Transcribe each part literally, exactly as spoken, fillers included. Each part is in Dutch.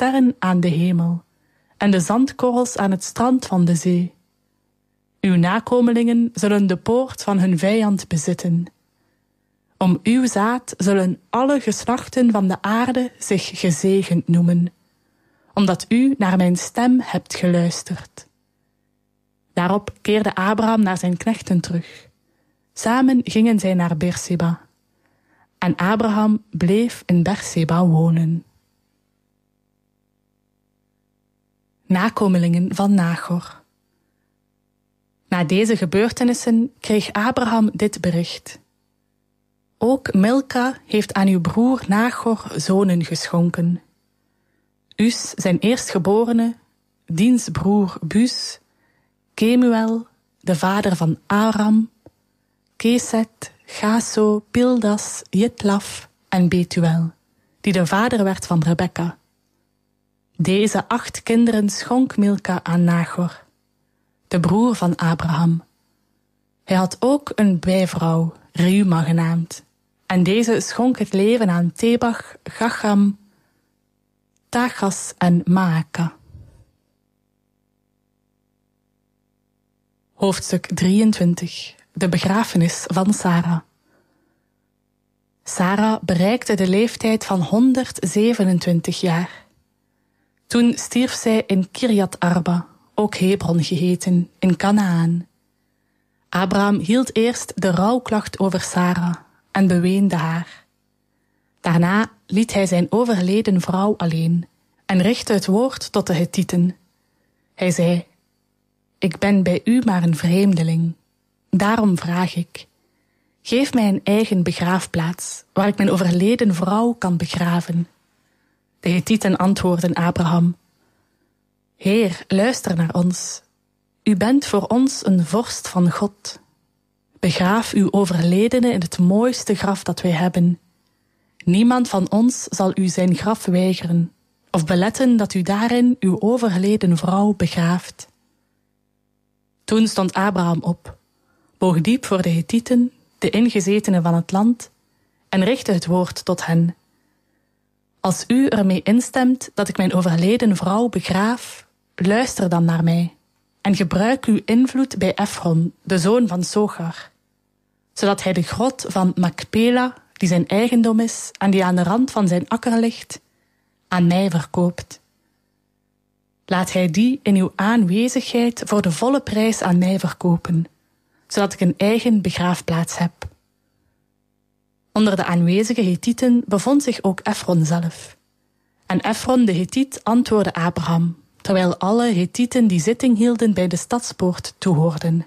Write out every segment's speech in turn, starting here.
sterren aan de hemel en de zandkorrels aan het strand van de zee. Uw nakomelingen zullen de poort van hun vijand bezitten. Om uw zaad zullen alle geslachten van de aarde zich gezegend noemen, omdat u naar mijn stem hebt geluisterd. Daarop keerde Abraham naar zijn knechten terug. Samen gingen zij naar Beerseba. En Abraham bleef in Beerseba wonen. Nakomelingen van Nachor. Na deze gebeurtenissen kreeg Abraham dit bericht. Ook Milka heeft aan uw broer Nachor zonen geschonken. Us, zijn eerstgeborene, diens broer Bus, Kemuel, de vader van Aram, Keset, Gaso, Pildas, Jitlaf en Betuel, die de vader werd van Rebekka. Deze acht kinderen schonk Milka aan Nachor, de broer van Abraham. Hij had ook een bijvrouw, Reuma genaamd, en deze schonk het leven aan Tebach, Gacham, Tagas en Maaka. Hoofdstuk drieëntwintig. De begrafenis van Sarah. Sarah bereikte de leeftijd van honderdzevenentwintig jaar. Toen stierf zij in Kirjat Arba, ook Hebron geheten, in Kanaan. Abraham hield eerst de rouwklacht over Sarah en beweende haar. Daarna liet hij zijn overleden vrouw alleen en richtte het woord tot de Hethieten. Hij zei: Ik ben bij u maar een vreemdeling. Daarom vraag ik: geef mij een eigen begraafplaats, waar ik mijn overleden vrouw kan begraven. De Hethieten antwoordden Abraham: Heer, luister naar ons. U bent voor ons een vorst van God. Begraaf uw overledene in het mooiste graf dat wij hebben. Niemand van ons zal u zijn graf weigeren, of beletten dat u daarin uw overleden vrouw begraaft. Toen stond Abraham op, boog diep voor de Hethieten, de ingezetenen van het land, en richtte het woord tot hen. Als u ermee instemt dat ik mijn overleden vrouw begraaf, luister dan naar mij, en gebruik uw invloed bij Efron, de zoon van Sochar, zodat hij de grot van Makpela, die zijn eigendom is en die aan de rand van zijn akker ligt, aan mij verkoopt. Laat hij die in uw aanwezigheid voor de volle prijs aan mij verkopen, zodat ik een eigen begraafplaats heb. Onder de aanwezige Hethieten bevond zich ook Efron zelf. En Efron de Hethiet antwoordde Abraham, terwijl alle Hethieten die zitting hielden bij de stadspoort toehoorden.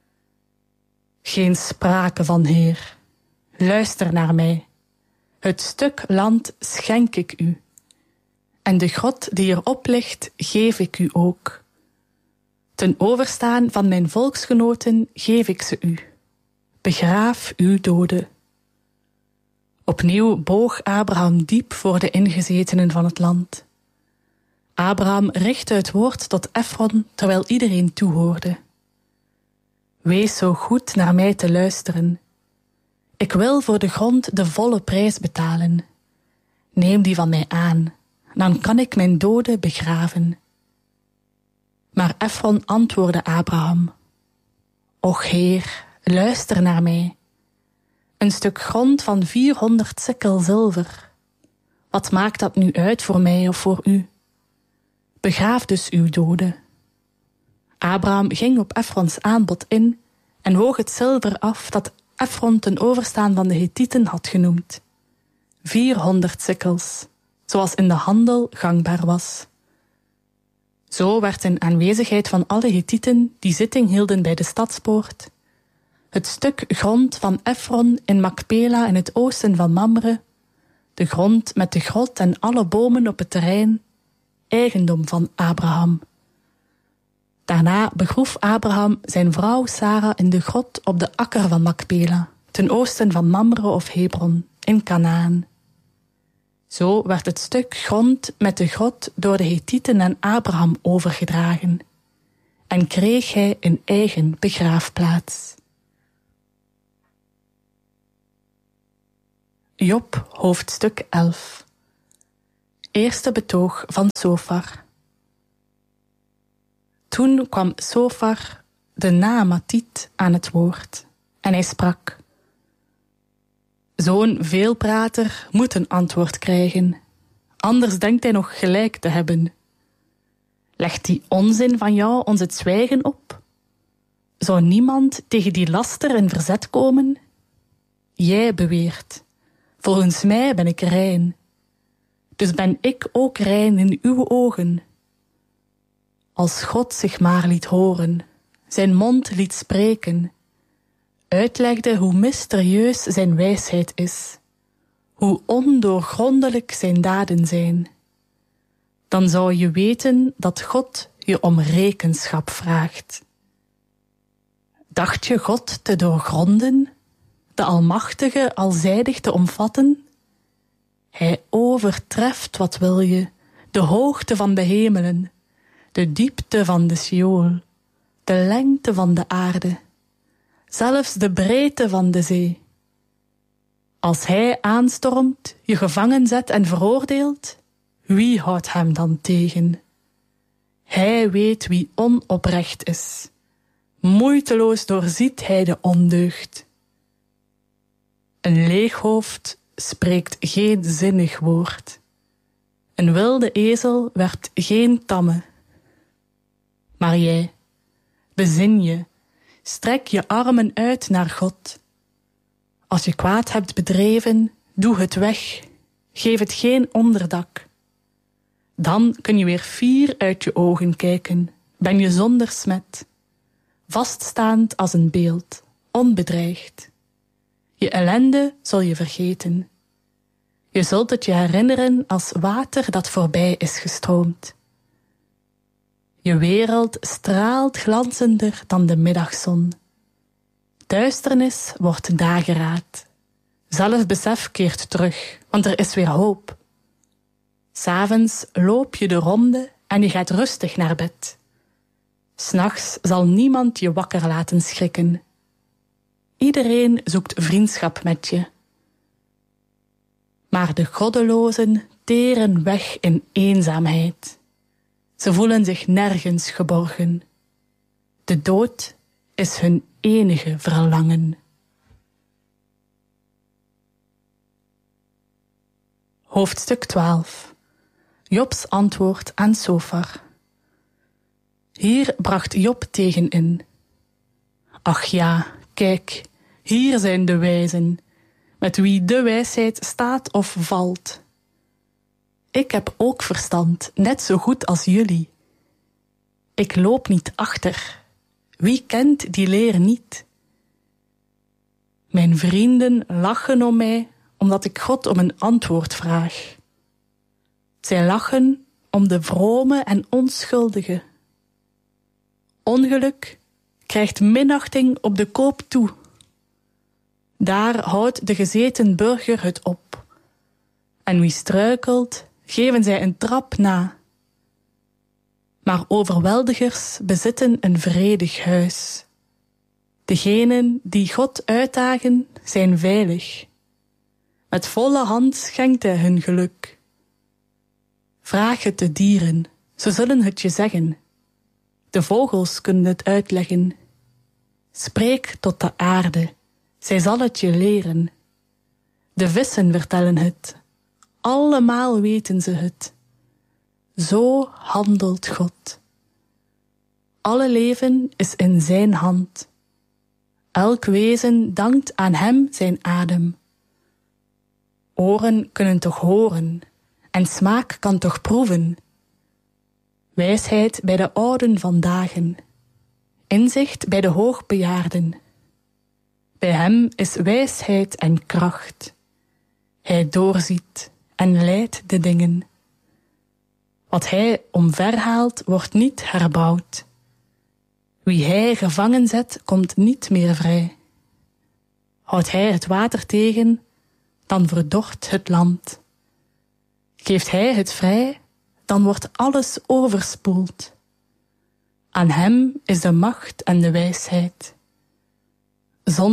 Geen sprake van, Heer. Luister naar mij. Het stuk land schenk ik u. En de grot die erop ligt, geef ik u ook. Ten overstaan van mijn volksgenoten geef ik ze u. Begraaf uw doden. Opnieuw boog Abraham diep voor de ingezetenen van het land. Abraham richtte het woord tot Efron, terwijl iedereen toehoorde. Wees zo goed naar mij te luisteren. Ik wil voor de grond de volle prijs betalen. Neem die van mij aan, dan kan ik mijn doden begraven. Maar Efron antwoordde Abraham: Och Heer, luister naar mij. Een stuk grond van vierhonderd sikkel zilver. Wat maakt dat nu uit voor mij of voor u? Begraaf dus uw doden. Abraham ging op Efrons aanbod in en woog het zilver af dat Efron ten overstaan van de Hethieten had genoemd. Vierhonderd sikkels, zoals in de handel gangbaar was. Zo werd in aanwezigheid van alle Hethieten die zitting hielden bij de stadspoort het stuk grond van Efron in Makpela in het oosten van Mamre, de grond met de grot en alle bomen op het terrein, eigendom van Abraham. Daarna begroef Abraham zijn vrouw Sarah in de grot op de akker van Makpela, ten oosten van Mamre of Hebron, in Kanaan. Zo werd het stuk grond met de grot door de Hethieten aan Abraham overgedragen, en kreeg hij een eigen begraafplaats. Job, hoofdstuk elf. Eerste betoog van Sofar. Toen kwam Sofar, de Naamatiet, aan het woord en hij sprak: Zo'n veelprater moet een antwoord krijgen, anders denkt hij nog gelijk te hebben. Legt die onzin van jou ons het zwijgen op? Zou niemand tegen die laster in verzet komen? Jij beweert, volgens mij ben ik rein, dus ben ik ook rein in uw ogen. Als God zich maar liet horen, zijn mond liet spreken, uitlegde hoe mysterieus zijn wijsheid is, hoe ondoorgrondelijk zijn daden zijn, dan zou je weten dat God je om rekenschap vraagt. Dacht je God te doorgronden, de Almachtige alzijdig te omvatten? Hij overtreft, wat wil je, de hoogte van de hemelen, de diepte van de Sjool, de lengte van de aarde, zelfs de breedte van de zee. Als hij aanstormt, je gevangen zet en veroordeelt, wie houdt hem dan tegen? Hij weet wie onoprecht is. Moeiteloos doorziet hij de ondeugd. Een leeg hoofd spreekt geen zinnig woord. Een wilde ezel werpt geen tamme. Maar jij, bezin je, strek je armen uit naar God. Als je kwaad hebt bedreven, doe het weg, geef het geen onderdak. Dan kun je weer fier uit je ogen kijken, ben je zonder smet, vaststaand als een beeld, onbedreigd. Je ellende zul je vergeten. Je zult het je herinneren als water dat voorbij is gestroomd. Je wereld straalt glanzender dan de middagzon. Duisternis wordt dageraad. Zelfbesef keert terug, want er is weer hoop. 'S Avonds loop je de ronde en je gaat rustig naar bed. 'S Nachts zal niemand je wakker laten schrikken. Iedereen zoekt vriendschap met je. Maar de goddelozen teren weg in eenzaamheid. Ze voelen zich nergens geborgen. De dood is hun enige verlangen. Hoofdstuk twaalf. Jobs antwoord aan Sofar. Hier bracht Job tegen in. Ach ja, kijk, hier zijn de wijzen, met wie de wijsheid staat of valt. Ik heb ook verstand, net zo goed als jullie. Ik loop niet achter. Wie kent die leer niet? Mijn vrienden lachen om mij, omdat ik God om een antwoord vraag. Zij lachen om de vrome en onschuldige. Ongeluk krijgt minachting op de koop toe. Daar houdt de gezeten burger het op. En wie struikelt, geven zij een trap na. Maar overweldigers bezitten een vredig huis. Degenen die God uitdagen, zijn veilig. Met volle hand schenkt hij hun geluk. Vraag het de dieren, ze zullen het je zeggen. De vogels kunnen het uitleggen. Spreek tot de aarde, zij zal het je leren. De vissen vertellen het, allemaal weten ze het. Zo handelt God. Alle leven is in zijn hand. Elk wezen dankt aan hem zijn adem. Oren kunnen toch horen, en smaak kan toch proeven. Wijsheid bij de ouden van dagen, inzicht bij de hoogbejaarden. Bij hem is wijsheid en kracht. Hij doorziet en leidt de dingen. Wat hij omverhaalt, wordt niet herbouwd. Wie hij gevangen zet, komt niet meer vrij. Houdt hij het water tegen, dan verdort het land. Geeft hij het vrij, dan wordt alles overspoeld. Aan hem is de macht en de wijsheid.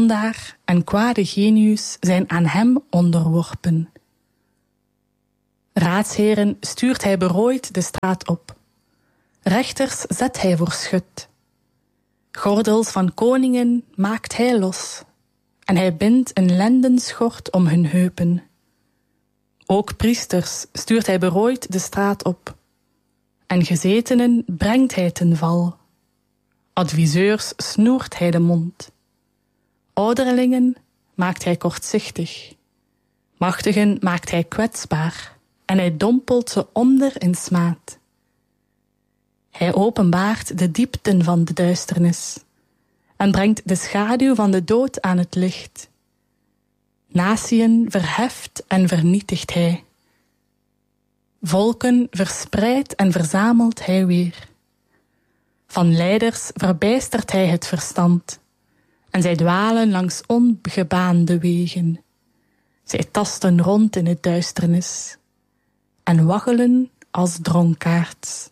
Zondaar en kwade genius zijn aan hem onderworpen. Raadsheren stuurt hij berooid de straat op. Rechters zet hij voor schut. Gordels van koningen maakt hij los. En hij bindt een lendenschort om hun heupen. Ook priesters stuurt hij berooid de straat op. En gezetenen brengt hij ten val. Adviseurs snoert hij de mond. Ouderlingen maakt hij kortzichtig. Machtigen maakt hij kwetsbaar. En hij dompelt ze onder in smaad. Hij openbaart de diepten van de duisternis en brengt de schaduw van de dood aan het licht. Natieën verheft en vernietigt hij. Volken verspreidt en verzamelt hij weer. Van leiders verbijstert hij het verstand en zij dwalen langs ongebaande wegen. Zij tasten rond in het duisternis en waggelen als dronkaards.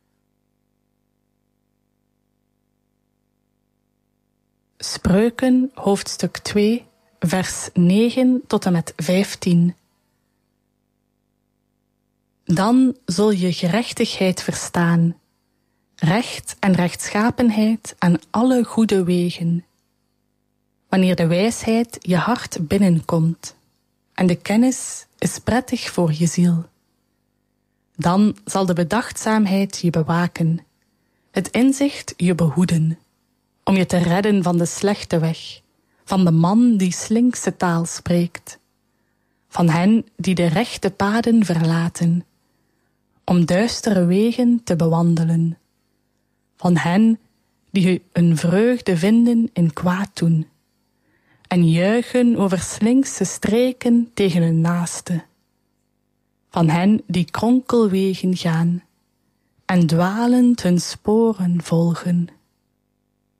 Spreuken, hoofdstuk twee, vers negen tot en met vijftien. Dan zul je gerechtigheid verstaan, recht en rechtschapenheid aan alle goede wegen. Wanneer de wijsheid je hart binnenkomt en de kennis is prettig voor je ziel. Dan zal de bedachtzaamheid je bewaken, het inzicht je behoeden, om je te redden van de slechte weg, van de man die slinkse taal spreekt, van hen die de rechte paden verlaten, om duistere wegen te bewandelen, van hen die een vreugde vinden in kwaad doen, en juichen over slinkse streken tegen hun naaste, van hen die kronkelwegen gaan, en dwalend hun sporen volgen.